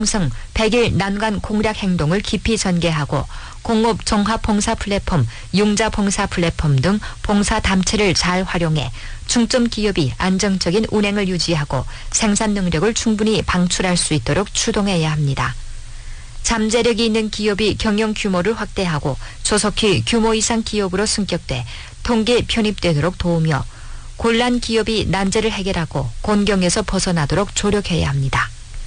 성 100일 난관 공략 행동을 깊이 전개하고 공업 종합 봉사 플랫폼, 융자 봉사 플랫폼 등 봉사 담체를 잘 활용해 중점 기업이 안정적인 운행을 유지하고 생산 능력을 충분히 방출할 수 있도록 추동해야 합니다. 잠재력이 있는 기업이 경영 규모를 확대하고 조속히 규모 이상 기업으로 승격돼 통계에 편입되도록 도우며 곤란 기업이 난제를 해결하고 곤경에서 벗어나도록 조력해야 합니다.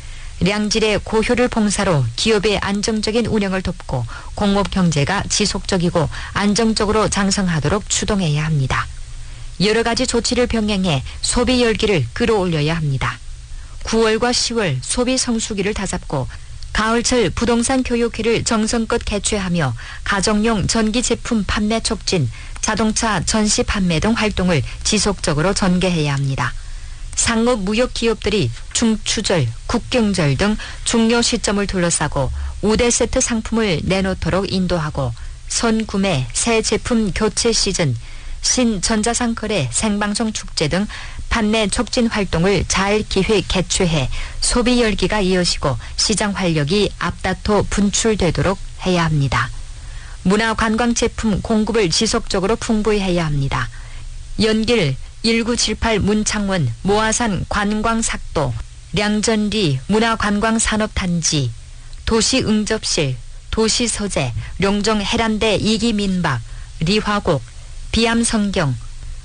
량질의 고효율 봉사로 기업의 안정적인 운영을 돕고 공업 경제가 지속적이고 안정적으로 장성하도록 추동해야 합니다. 여러 가지 조치를 병행해 소비 열기를 끌어올려야 합니다. 9월과 10월 소비 성수기를 다잡고 가을철 부동산 교육회를 정성껏 개최하며 가정용 전기 제품 판매 촉진, 자동차 전시 판매 등 활동을 지속적으로 전개해야 합니다. 상업 무역 기업들이 중추절, 국경절 등 중요 시점을 둘러싸고 우대 세트 상품을 내놓도록 인도하고 선구매, 새 제품 교체 시즌, 신전자상거래, 생방송 축제 등 판매 촉진 활동을 잘 기획 개최해 소비 열기가 이어지고 시장 활력이 앞다퉈 분출되도록 해야 합니다. 문화관광 제품 공급을 지속적으로 풍부히 해야 합니다. 연길 1978 문창원 모아산 관광삭도, 량전리 문화관광산업단지, 도시응접실, 도시서재, 룡정 해란대 2기 민박, 리화곡, 비암성경,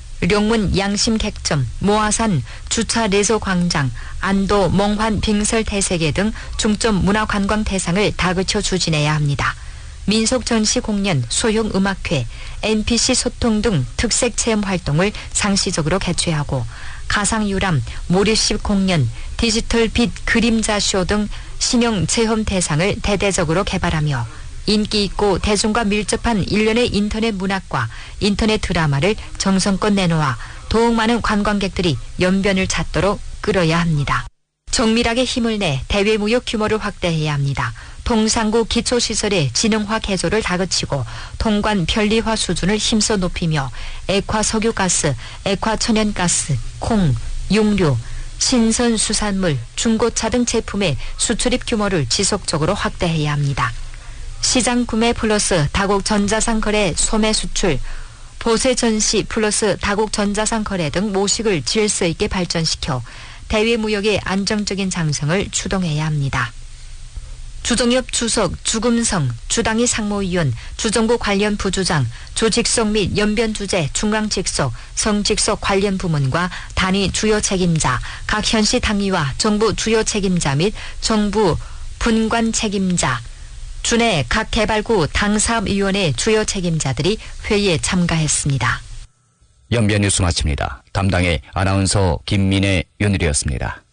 룡문 양심객점, 모아산 주차 레소광장, 안도 몽환 빙설대세계 등 중점 문화관광 대상을 다그쳐 추진해야 합니다. 민속전시 공연, 소형음악회, NPC 소통 등 특색 체험 활동을 상시적으로 개최하고 가상유람, 몰입식 공연, 디지털 빛 그림자쇼 등 신형 체험 대상을 대대적으로 개발하며 인기 있고 대중과 밀접한 일련의 인터넷 문학과 인터넷 드라마를 정성껏 내놓아 더욱 많은 관광객들이 연변을 찾도록 끌어야 합니다. 정밀하게 힘을 내 대외무역 규모를 확대해야 합니다. 동상구 기초시설의 지능화 개조를 다그치고 통관 편리화 수준을 힘써 높이며 액화 석유가스, 액화 천연가스, 콩, 육류, 신선수산물, 중고차 등 제품의 수출입 규모를 지속적으로 확대해야 합니다. 시장 구매 플러스 다국 전자상 거래 소매 수출, 보세 전시 플러스 다국 전자상 거래 등 모식을 질서 있게 발전시켜 대외 무역의 안정적인 장성을 추동해야 합니다. 주정엽 주석, 주금성, 주당위 상무위원, 주정부 관련 부주장, 조직속 및 연변 주재, 중앙 직속, 성직속 관련 부문과 단위 주요 책임자, 각 현시 당위와 정부 주요 책임자 및 정부 분관 책임자, 주내 각 개발구 당사업위원회 주요 책임자들이 회의에 참가했습니다. 연변 뉴스 마칩니다. 담당의 아나운서 김민혜, 윤일이었습니다.